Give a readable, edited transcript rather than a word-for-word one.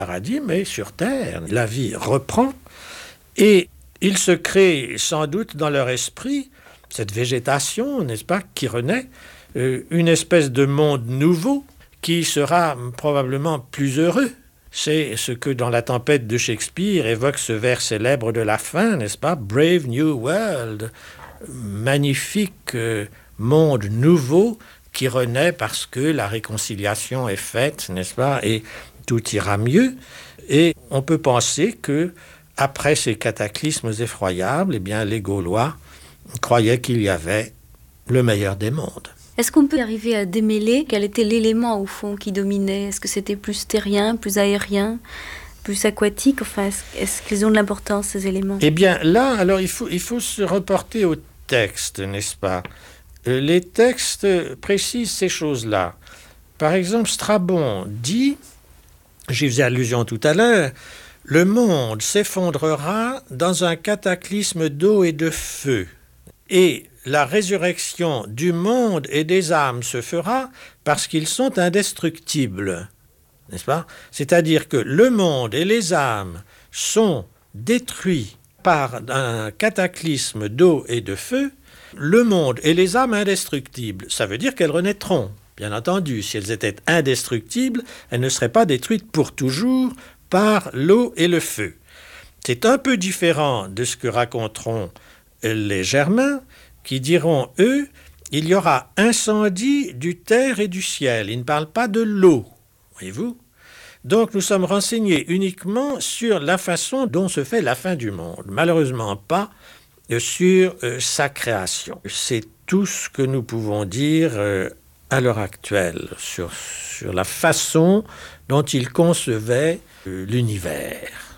paradis, mais sur terre. La vie reprend et il se crée sans doute dans leur esprit cette végétation, n'est-ce pas, qui renaît, une espèce de monde nouveau qui sera probablement plus heureux. C'est ce que dans La Tempête de Shakespeare évoque ce vers célèbre de la fin, n'est-ce pas? Brave New World, magnifique monde nouveau qui renaît parce que la réconciliation est faite, n'est-ce pas? Et tout ira mieux. Et on peut penser que après ces cataclysmes effroyables, eh bien, les Gaulois croyaient qu'il y avait le meilleur des mondes. Est-ce qu'on peut arriver à démêler quel était l'élément au fond qui dominait? Est-ce que c'était plus terrien, plus aérien, plus aquatique? Enfin, est-ce qu'ils ont de l'importance, ces éléments? Eh bien, là, alors, il faut se reporter au texte, n'est-ce pas? Les textes précisent ces choses-là. Par exemple, Strabon dit, j'y faisais allusion tout à l'heure, le monde s'effondrera dans un cataclysme d'eau et de feu. Et la résurrection du monde et des âmes se fera parce qu'ils sont indestructibles. N'est-ce pas? C'est-à-dire que le monde et les âmes sont détruits par un cataclysme d'eau et de feu. Le monde et les âmes indestructibles, ça veut dire qu'elles renaîtront. Bien entendu, si elles étaient indestructibles, elles ne seraient pas détruites pour toujours par l'eau et le feu. C'est un peu différent de ce que raconteront les Germains, qui diront, eux, il y aura incendie du terre et du ciel. Ils ne parlent pas de l'eau, voyez-vous? Donc nous sommes renseignés uniquement sur la façon dont se fait la fin du monde, malheureusement pas sur sa création. C'est tout ce que nous pouvons dire à l'heure actuelle sur la façon dont il concevait l'univers.